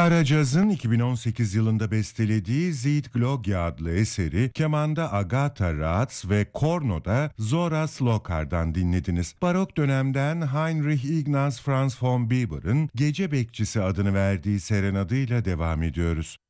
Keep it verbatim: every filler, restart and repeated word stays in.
Karacaz'ın iki bin on sekiz yılında bestelediği Zietglogia adlı eseri kemanda Agatha Raatz ve kornoda Zora Slokar'dan dinlediniz. Barok dönemden Heinrich Ignaz Franz von Bieber'ın Gece Bekçisi adını verdiği serenadıyla devam ediyoruz.